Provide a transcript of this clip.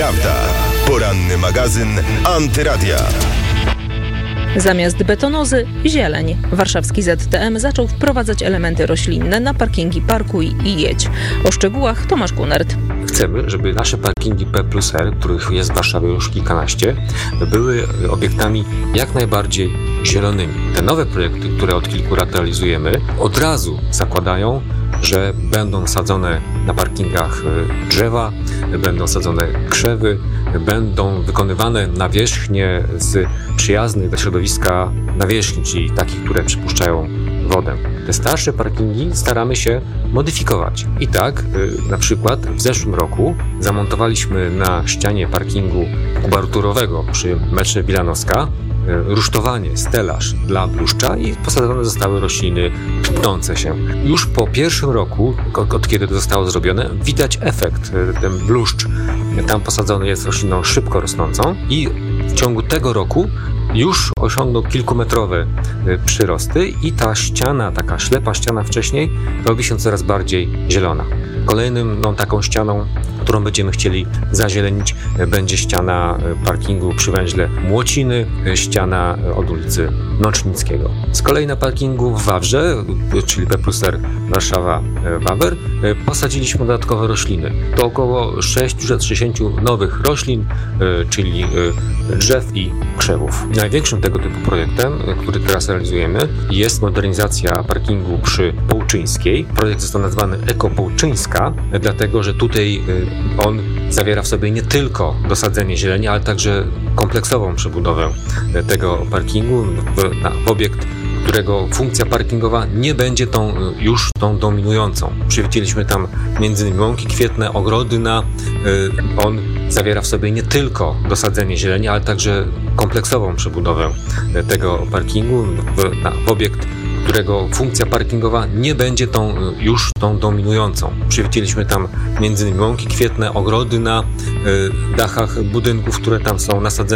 Prawda. Poranny magazyn Antyradia. Zamiast betonozy – zieleń. Warszawski ZTM zaczął wprowadzać elementy roślinne na parkingi Parkuj i Jedź. O szczegółach Tomasz Kunert. Chcemy, żeby nasze parkingi P+R, których jest w Warszawie już kilkanaście, były obiektami jak najbardziej zielonymi. Te nowe projekty, które od kilku lat realizujemy, od razu zakładają, że będą sadzone na parkingach drzewa, będą sadzone krzewy, będą wykonywane nawierzchnie z przyjaznych dla środowiska nawierzchni, czyli takich, które przypuszczają wodę. Te starsze parkingi staramy się modyfikować. I tak, na przykład w zeszłym roku zamontowaliśmy na ścianie parkingu kubaturowego przy metrze Wilanowska rusztowanie, stelaż dla bluszcza i posadzone zostały rośliny pnące się. Już po pierwszym roku, od kiedy to zostało zrobione, widać efekt. Ten bluszcz tam posadzony jest rośliną szybko rosnącą i w ciągu tego roku już osiągnął kilkumetrowe przyrosty i ta ściana, taka ślepa ściana wcześniej, robi się coraz bardziej zielona. Kolejnym taką ścianą, którą będziemy chcieli zazielenić, będzie ściana parkingu przy węźle Młociny, ściana od ulicy Nocznickiego. Z kolei na parkingu w Wawrze, czyli P+R Warszawa-Wawer, posadziliśmy dodatkowe rośliny. To około 660 nowych roślin, czyli drzew i krzewów. Największym tego typu projektem, który teraz realizujemy, jest modernizacja parkingu przy Połczyńskiej. Projekt został nazwany Eko Połczyńska, dlatego że tutaj on zawiera w sobie nie tylko dosadzenie zieleni, ale także kompleksową przebudowę tego parkingu w obiekt, którego funkcja parkingowa nie będzie już tą dominującą. Przywróciliśmy tam m.in. łąki kwietne, ogrody on zawiera w sobie nie tylko dosadzenie zieleni, ale także kompleksową przebudowę tego parkingu w obiekt, którego funkcja parkingowa nie będzie już tą dominującą. Przywróciliśmy tam m.in. łąki kwietne, ogrody na dachach budynków, które tam są nasadzone.